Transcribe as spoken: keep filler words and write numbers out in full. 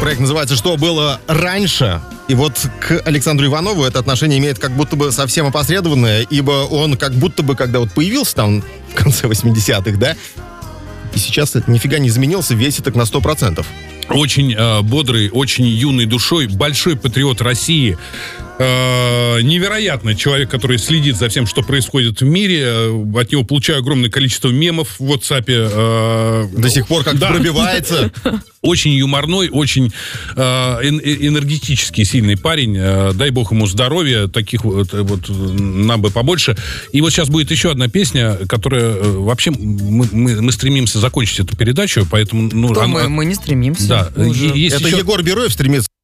Проект называется «Что было раньше?». И вот к Александру Иванову это отношение имеет как будто бы совсем опосредованное, ибо он как будто бы, когда вот появился там в конце восьмидесятых, да, и сейчас это нифига не изменился, весит так на сто процентов. Очень э, бодрый, очень юной душой, большой патриот России. Э, невероятный человек, который следит за всем, что происходит в мире. От него получаю огромное количество мемов в WhatsApp. Э, До сих пор как да. пробивается. Очень юморной, очень э, энергетический, сильный парень. Э, дай бог ему здоровья, таких вот, вот нам бы побольше. И вот сейчас будет еще одна песня, которая э, вообще мы, мы, мы стремимся закончить эту передачу, поэтому ну, Кто она, мы, мы не стремимся. Да, Уже. есть Это еще... Егор Бероев стремится